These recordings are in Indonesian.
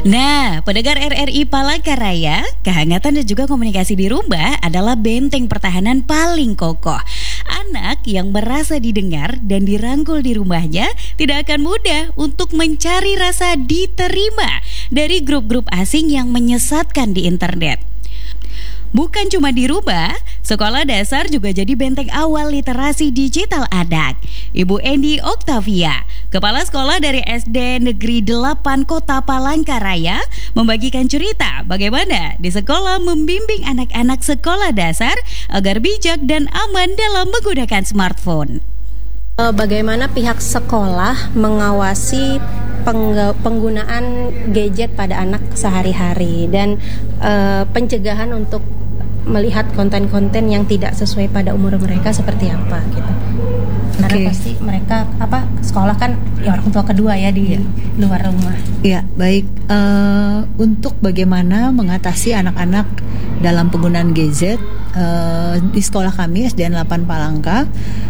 Nah, pendengar RRI Palangkaraya, kehangatan dan juga komunikasi di rumah adalah benteng pertahanan paling kokoh. Anak yang merasa didengar dan dirangkul di rumahnya tidak akan mudah untuk mencari rasa diterima dari grup-grup asing yang menyesatkan di internet. Bukan cuma di rumah, sekolah dasar juga jadi benteng awal literasi digital anak. Ibu Endi Oktavia, Kepala Sekolah dari SD Negeri 8 Kota Palangkaraya, membagikan cerita bagaimana di sekolah membimbing anak-anak sekolah dasar agar bijak dan aman dalam menggunakan smartphone. Bagaimana pihak sekolah mengawasi penggunaan gadget pada anak sehari-hari dan pencegahan untuk melihat konten-konten yang tidak sesuai pada umur mereka seperti apa gitu. Karena pasti mereka sekolah kan ya orang tua kedua ya di luar rumah. Ya, baik. Untuk bagaimana mengatasi anak-anak dalam penggunaan gadget, di sekolah kami SDN 8 Palangka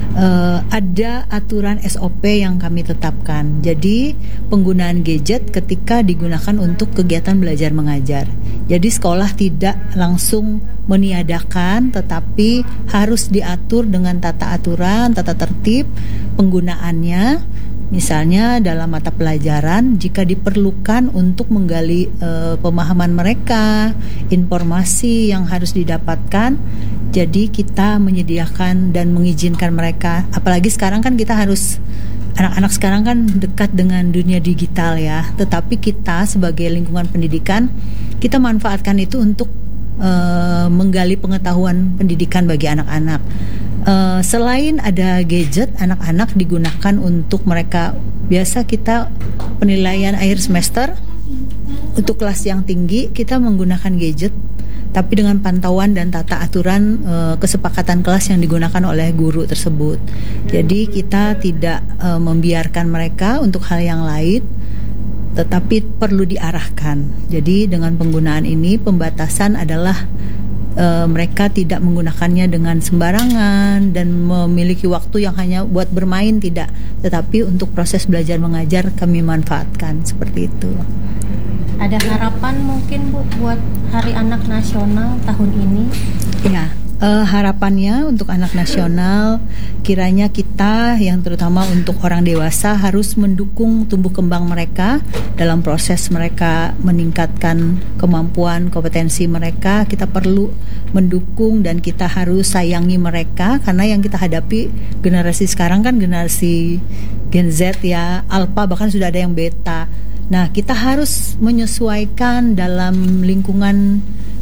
ada aturan SOP yang kami tetapkan. Jadi penggunaan gadget ketika digunakan untuk kegiatan belajar mengajar. Jadi sekolah tidak langsung meniadakan, tetapi harus diatur dengan tata aturan, tata tertib penggunaannya. Misalnya dalam mata pelajaran jika diperlukan untuk menggali pemahaman mereka, informasi yang harus didapatkan, jadi kita menyediakan dan mengizinkan mereka. Apalagi sekarang kan kita harus, anak-anak sekarang kan dekat dengan dunia digital ya. Tetapi kita sebagai lingkungan pendidikan, kita manfaatkan itu untuk menggali pengetahuan pendidikan bagi anak-anak. Selain ada gadget, anak-anak digunakan untuk mereka, biasa kita penilaian akhir semester untuk kelas yang tinggi kita menggunakan gadget, tapi dengan pantauan dan tata aturan kesepakatan kelas yang digunakan oleh guru tersebut. Jadi kita tidak membiarkan mereka untuk hal yang lain, tetapi perlu diarahkan. Jadi dengan penggunaan ini pembatasan adalah mereka tidak menggunakannya dengan sembarangan dan memiliki waktu yang hanya buat bermain, tidak, tetapi untuk proses belajar mengajar kami manfaatkan seperti itu. Ada harapan mungkin Bu buat Hari Anak Nasional tahun ini? Ya, harapannya untuk anak nasional, kiranya kita yang terutama untuk orang dewasa harus mendukung tumbuh kembang mereka dalam proses mereka meningkatkan kemampuan kompetensi mereka. Kita perlu mendukung dan kita harus sayangi mereka, karena yang kita hadapi generasi sekarang kan generasi Gen Z ya, Alpha, bahkan sudah ada yang Beta. Nah, kita harus menyesuaikan dalam lingkungan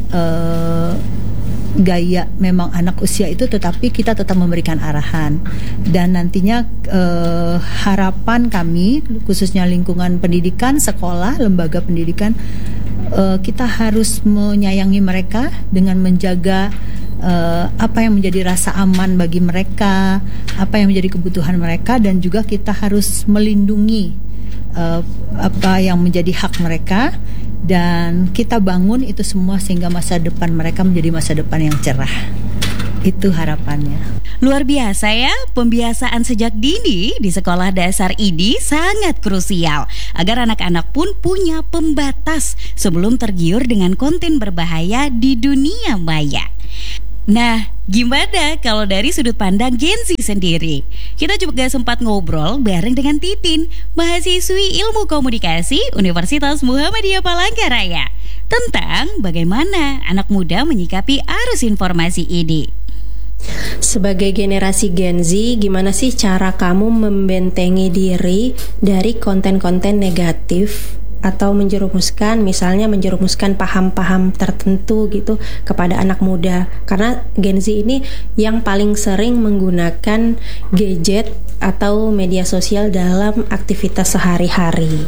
gaya memang anak usia itu, tetapi kita tetap memberikan arahan. Dan nantinya harapan kami khususnya lingkungan pendidikan, sekolah, lembaga pendidikan, kita harus menyayangi mereka dengan menjaga apa yang menjadi rasa aman bagi mereka, apa yang menjadi kebutuhan mereka, dan juga kita harus melindungi apa yang menjadi hak mereka. Dan kita bangun itu semua sehingga masa depan mereka menjadi masa depan yang cerah. Itu harapannya. Luar biasa ya, pembiasaan sejak dini di sekolah dasar ini sangat krusial agar anak-anak pun punya pembatas sebelum tergiur dengan konten berbahaya di dunia maya. Nah, gimana kalau dari sudut pandang Gen Z sendiri? Kita juga sempat ngobrol bareng dengan Titin, mahasiswi Ilmu Komunikasi Universitas Muhammadiyah Palangkaraya, tentang bagaimana anak muda menyikapi arus informasi ini. Sebagai generasi Gen Z, gimana sih cara kamu membentengi diri dari konten-konten negatif atau menjerumuskan paham-paham tertentu gitu kepada anak muda? Karena Gen Z ini yang paling sering menggunakan gadget atau media sosial dalam aktivitas sehari-hari.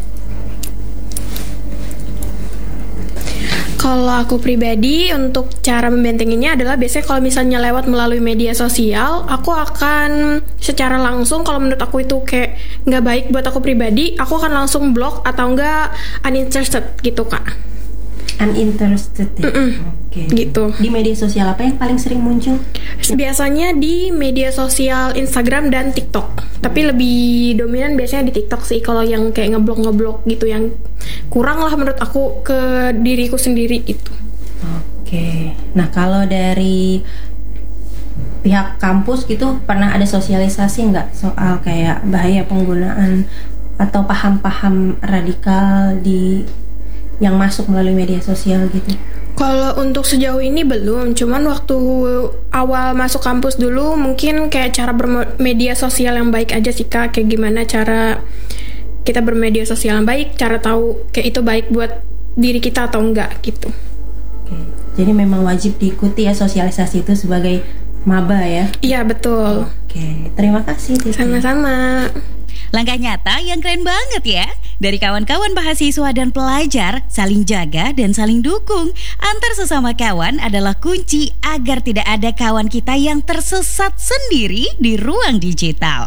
Kalau aku pribadi, untuk cara membentenginya adalah biasanya kalau misalnya lewat melalui media sosial, aku akan secara langsung, kalau menurut aku itu kayak nggak baik buat aku pribadi, aku akan langsung blok atau enggak uninterested gitu Kak. Uninterested ya? Oke. Gitu. Di media sosial apa yang paling sering muncul? Biasanya di media sosial Instagram dan TikTok. Tapi lebih dominan biasanya di TikTok sih, kalau yang kayak ngeblok gitu, yang kurang lah menurut aku ke diriku sendiri gitu. Oke. Nah, kalau dari pihak kampus gitu pernah ada sosialisasi nggak soal kayak bahaya penggunaan atau paham-paham radikal yang masuk melalui media sosial gitu? Kalau untuk sejauh ini belum, cuman waktu awal masuk kampus dulu mungkin kayak cara bermedia sosial yang baik aja sih Kak. Kayak gimana cara kita bermedia sosial yang baik, cara tahu kayak itu baik buat diri kita atau enggak gitu. Oke. Jadi memang wajib diikuti ya sosialisasi itu sebagai maba ya? Iya betul. Oke, terima kasih Titi. Sama-sama. Langkah nyata yang keren banget ya. Dari kawan-kawan mahasiswa dan pelajar, saling jaga dan saling dukung antar sesama kawan adalah kunci agar tidak ada kawan kita yang tersesat sendiri di ruang digital.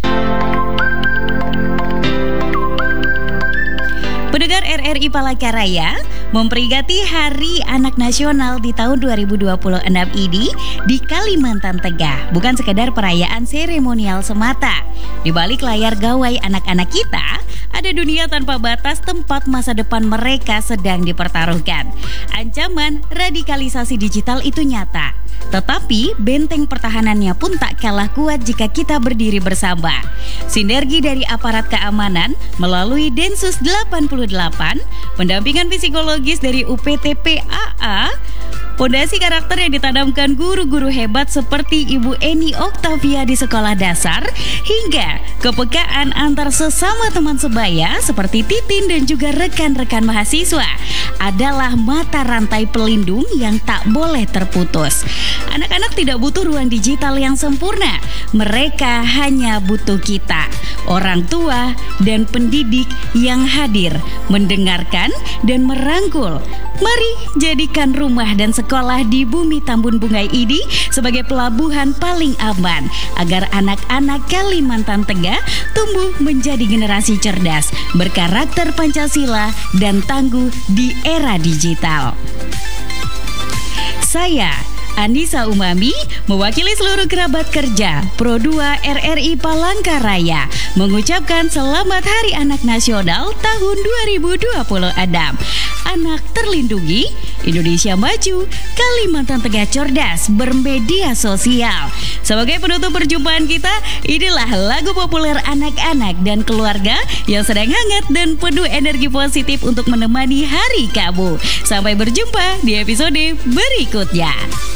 Pendengar RRI Palangkaraya, memperingati Hari Anak Nasional di tahun 2026 ini di Kalimantan Tengah bukan sekedar perayaan seremonial semata. Di balik layar gawai anak-anak kita, ada dunia tanpa batas tempat masa depan mereka sedang dipertaruhkan. Ancaman radikalisasi digital itu nyata. Tetapi benteng pertahanannya pun tak kalah kuat jika kita berdiri bersama. Sinergi dari aparat keamanan melalui Densus 88, pendampingan psikologis dari UPTPAA, pondasi karakter yang ditanamkan guru-guru hebat seperti Ibu Eni Oktavia di sekolah dasar, hingga kepekaan antar sesama teman sebaya seperti Titin dan juga rekan-rekan mahasiswa adalah mata rantai pelindung yang tak boleh terputus. Anak-anak tidak butuh ruang digital yang sempurna. Mereka hanya butuh kita, orang tua dan pendidik yang hadir, mendengarkan dan merangkul. Mari jadikan rumah dan sekolah di bumi Tambun Bungai ini sebagai pelabuhan paling aman agar anak-anak Kalimantan Tengah tumbuh menjadi generasi cerdas, berkarakter Pancasila dan tangguh di era digital. Saya Anissa Umami, mewakili seluruh kerabat kerja Pro 2 RRI Palangkaraya, mengucapkan Selamat Hari Anak Nasional tahun 2026. Anak terlindungi, Indonesia maju, Kalimantan Tengah cerdas bermedia sosial. Sebagai penutup perjumpaan kita, inilah lagu populer anak-anak dan keluarga yang sedang hangat dan penuh energi positif untuk menemani hari kamu. Sampai berjumpa di episode berikutnya.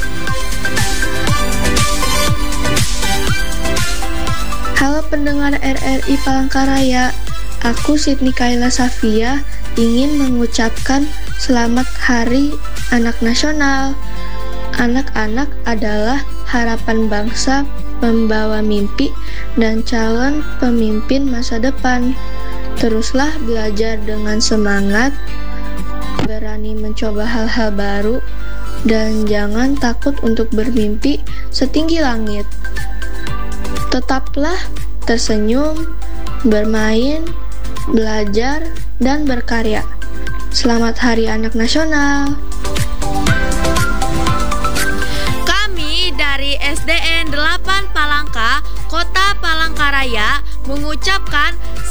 Halo pendengar RRI Palangkaraya, aku Sydney Kaila Safia ingin mengucapkan Selamat Hari Anak Nasional. Anak-anak adalah harapan bangsa, pembawa mimpi, dan calon pemimpin masa depan. Teruslah belajar dengan semangat, berani mencoba hal-hal baru, dan jangan takut untuk bermimpi setinggi langit. Tetaplah tersenyum, bermain, belajar, dan berkarya. Selamat Hari Anak Nasional. Kami dari SDN 8 Palangka, Kota Palangkaraya mengucapkan